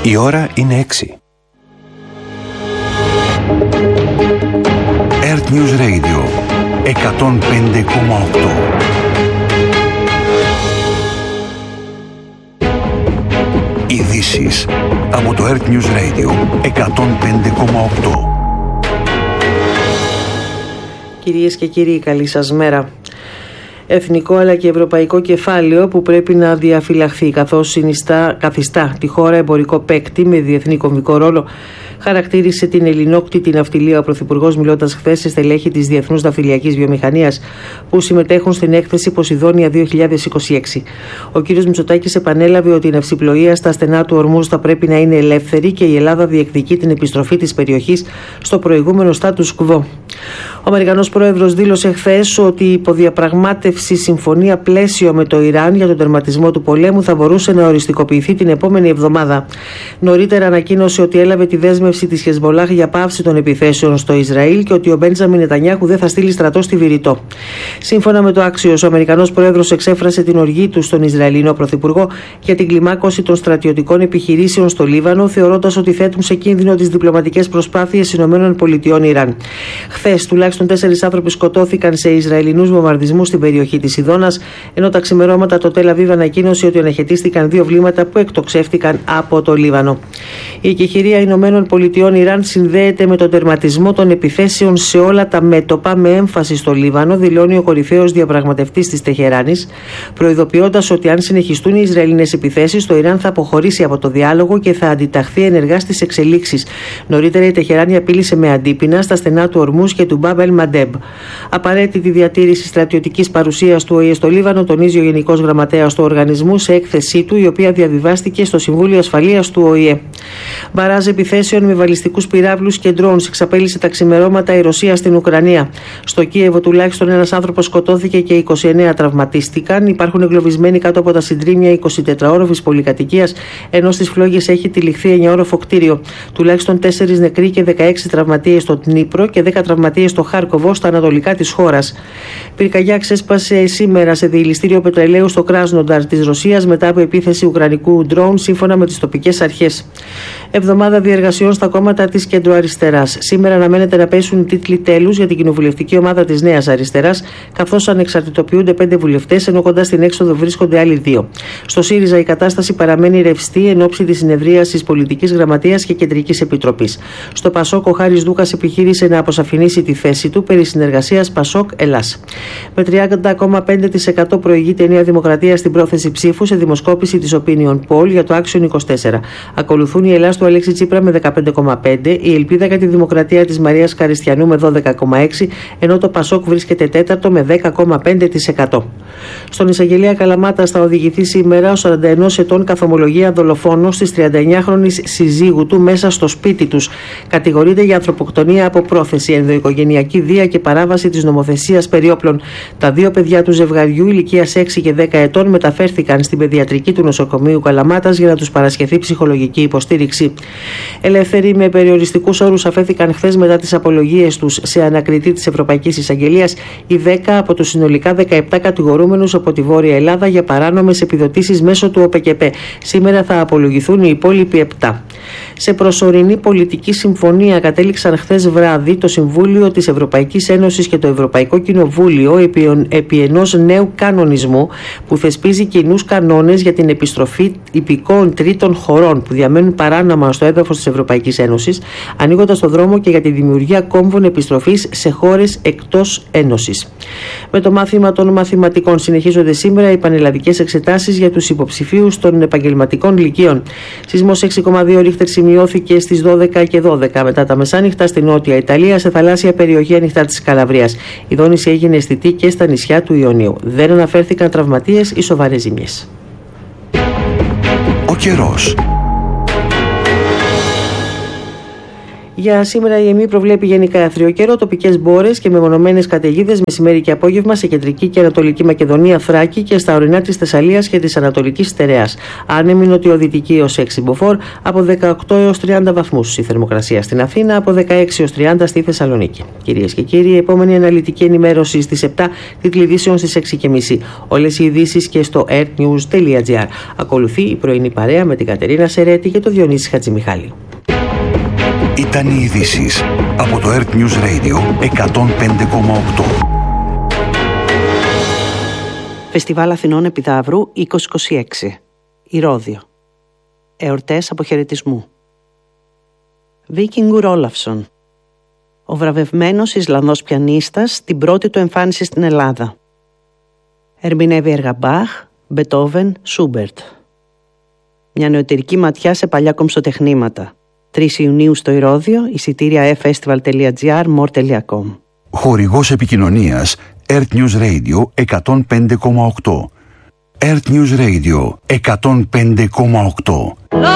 Η ώρα είναι 6. Earth News Radio 105,8. Ειδήσεις από το Earth News Radio 105,8. Κυρίες και κύριοι, καλή σας μέρα. Εθνικό αλλά και ευρωπαϊκό κεφάλαιο που πρέπει να διαφυλαχθεί, καθώς καθιστά τη χώρα εμπορικό παίκτη με διεθνή κομβικό ρόλο, χαρακτήρισε την ελληνόκτητη ναυτιλία ο Πρωθυπουργός, μιλώντας χθες σε στελέχη της Διεθνούς Ναυτιλιακής Βιομηχανίας που συμμετέχουν στην έκθεση Ποσειδόνια 2026. Ο κ. Μητσοτάκης επανέλαβε ότι η ναυσιπλοεία στα στενά του Ορμούζ θα πρέπει να είναι ελεύθερη και η Ελλάδα διεκδικεί την επιστροφή της περιοχής στο προηγούμενο status quo. Ο Αμερικανός Πρόεδρος δήλωσε χθες ότι η υποδιαπραγμάτευση συμφωνία πλαίσιο με το Ιράν για τον τερματισμό του πολέμου θα μπορούσε να οριστικοποιηθεί την επόμενη εβδομάδα. Νωρίτερα ανακοίνωσε ότι έλαβε τη δέσμευση της Χεσμολάχ για πάυση των επιθέσεων στο Ισραήλ και ότι ο Μπέντζαμιν Νετανιάχου δεν θα στείλει στρατό στη Βηρητό. Σύμφωνα με το Axios, ο Αμερικανός Πρόεδρος εξέφρασε την οργή του στον Ισραηλινό Πρωθυπουργό για την κλιμάκωση των στρατιωτικών επιχειρήσεων στο Λίβανο, θεωρώντας ότι θέτουν σε κίνδυνο τις διπλωματικές προσπάθειες ΗΠΑ-Ιράν. Χθες, τουλάχιστον 4 άνθρωποι σκοτώθηκαν σε Ισραηλινούς βομβαρδισμούς στην περιοχή της Σιδώνας, ενώ τα ξημερώματα το Τελ Αβίβ ανακοίνωσε ότι αναχαιτίστηκαν 2 βλήματα που εκτοξεύτηκαν από το Λίβανο. Η εκεχηρία ΗΠΑ-Ιράν συνδέεται με τον τερματισμό των επιθέσεων σε όλα τα μέτωπα, με έμφαση στο Λίβανο, δηλώνει ο κορυφαίος διαπραγματευτής της Τεχεράνης, προειδοποιώντας ότι αν συνεχιστούν οι Ισραηλινές επιθέσεις, το Ιράν θα αποχωρήσει από το διάλογο και θα αντιταχθεί ενεργά στις εξελίξεις. Νωρίτερα, η Τεχεράνη απείλησε με αντίπεινα στα στενά του Ορμούζ και του Μπάμπ ελ Μαντέμπ. Απαραίτητη διατήρηση στρατιωτικής παρουσίας του ΟΗΕ στο Λίβανο, τονίζει ο Γενικός Γραμματέας του οργανισμού σε έκθεσή του, η οποία διαβιβάστηκε στο Συμβούλιο Ασφαλείας του ΟΗΕ. Μπαράζ επιθέσεων με βαλιστικούς πυράβλους και ντρόουνς εξαπέλυσε τα ξημερώματα η Ρωσία στην Ουκρανία. Στο Κίεβο τουλάχιστον ένας άνθρωπος σκοτώθηκε και 29 τραυματίστηκαν. Υπάρχουν εγκλωβισμένοι κάτω από τα συντρίμμια 24όροφης πολυκατοικίας, ενώ στις φλόγες έχει τυλιχθεί 9όροφο κτίριο. Τουλάχιστον 4 νεκροί και 16 τραυματίες στο Ντνίπρο και 10 τραυματίες στο Χάρκοβο, στα ανατολικά της χώρας. Πυρκαγιά ξέσπασε σήμερα σε διελιστήριο πετρελαίου στο Κράσνονταρ της Ρωσίας μετά από επίθεση ουκρανικού ντρόουν, σύμφωνα με τις τοπικές αρχές. Εβδομάδα διεργασιών στα κόμματα της κεντροαριστεράς. Σήμερα αναμένεται να πέσουν οι τίτλοι τέλους για την κοινοβουλευτική ομάδα της Νέας Αριστεράς, καθώς ανεξαρτητοποιούνται 5 βουλευτές, ενώ κοντά στην έξοδο βρίσκονται άλλοι 2. Στο ΣΥΡΙΖΑ η κατάσταση παραμένει ρευστή εν ώψη της συνεδρίασης Πολιτικής Γραμματείας και Κεντρικής Επιτροπής. Στο ΠΑΣΟΚ, ο Χάρης Δούκας επιχείρησε να αποσαφηνίσει τη θέση του περί συνεργασίας ΠΑΣΟΚ-Ελλάς. Με 30,5% προηγείται η Νέα Δημοκρατία στην πρόθεση ψήφου σε δημοσκόπηση της Opinion Poll για το Action 24. Ακολουθούν η Ελλάς του Αλέξη Τσίπρα με 15,5%, η Ελπίδα για τη Δημοκρατία της Μαρίας Καριστιανού με 12,6%, ενώ το ΠΑΣΟΚ βρίσκεται τέταρτο με 10,5%. Στον εισαγγελέα Καλαμάτας θα οδηγηθεί σήμερα ο 41 ετών καθομολογία δολοφόνος της 39χρονης συζύγου του μέσα στο σπίτι τους. Κατηγορείται για ανθρωποκτονία από πρόθεση, ενδοοικογενειακή βία και παράβαση της νομοθεσίας περί όπλων. Τα 2 παιδιά του ζευγαριού ηλικίας 6 και 10 ετών μεταφέρθηκαν στην παιδιατρική του νοσοκομείου Καλαμάτας για να τους παρασχεθεί ψυχολογική υποστήριξη. Ελεύθεροι με περιοριστικούς όρους αφέθηκαν χθες μετά τις απολογίες τους σε ανακριτή της Ευρωπαϊκής Εισαγγελίας οι 10 από τους συνολικά 17 κατηγορούμενους από τη Βόρεια Ελλάδα για παράνομες επιδοτήσεις μέσω του ΟΠΕΚΕΠΕ. Σήμερα θα απολογηθούν οι υπόλοιποι 7. Σε προσωρινή πολιτική συμφωνία κατέληξαν χθες βράδυ το Συμβούλιο της Ευρωπαϊκής Ένωσης και το Ευρωπαϊκό Κοινοβούλιο επί ενός νέου κανονισμού που θεσπίζει κοινούς κανόνες για την επιστροφή υπηκόων τρίτων χωρών που διαμένουν παράνομα στο έδαφος της Ευρωπαϊκής Ένωσης, ανοίγοντας το δρόμο και για τη δημιουργία κόμβων επιστροφής σε χώρες εκτός Ένωσης. Με το μάθημα των μαθηματικών συνεχίζονται σήμερα οι πανελλαδικές εξετάσεις για τους υποψηφίους των επαγγελματικών λυκείων. Σεισμός 6,2 ρίχτερ σημειώθηκε στις 12 και 12 μετά τα μεσάνυχτα στην Νότια Ιταλία, σε θαλάσσια περιοχή ανοιχτά της Καλαβρίας. Η δόνηση έγινε αισθητή και στα νησιά του Ιωνίου. Δεν αναφέρθηκαν τραυματίες ή σοβαρές ζημιές. Ο καιρός. Για σήμερα η ΕΜΗ προβλέπει γενικά άθριο καιρό, τοπικές μπόρες και μεμονωμένες καταιγίδες μεσημέρι και απόγευμα σε κεντρική και ανατολική Μακεδονία, Θράκη και στα ορεινά της Θεσσαλίας και της Ανατολικής Στερεάς. Άνεμη νοτιοδυτική έως 6 μποφόρ, από 18 έως 30 βαθμούς η θερμοκρασία στην Αθήνα, από 16 έως 30 στη Θεσσαλονίκη. Κυρίες και κύριοι, η επόμενη αναλυτική ενημέρωση στις 7, τίτλοι ειδήσεων στις 6:30. Όλες οι ειδήσεις και στο airnews.gr. Ακολουθεί η πρωινή παρέα με την Κατερίνα Σερέτη και τον Διονύση Χατζημιχάλη. Ήταν οι ειδήσεις από το Earth News Radio 105,8. Φεστιβάλ Αθηνών Επιδαύρου 2026. Ηρώδειο. Εορτές αποχαιρετισμού. Βίκινγκουρ Όλαφσον. Ο βραβευμένος Ισλανδός πιανίστας, στην πρώτη του εμφάνιση στην Ελλάδα. Ερμηνεύει έργα Μπαχ, Μπετόβεν, Σούμπερτ. Μια νεωτερική ματιά σε παλιά κομψοτεχνήματα. 3 Ιουνίου στο Ηρώδειο, εισιτήρια festival.gr, more.com. Χορηγός επικοινωνίας Earth News Radio 105,8. Earth News Radio 105,8.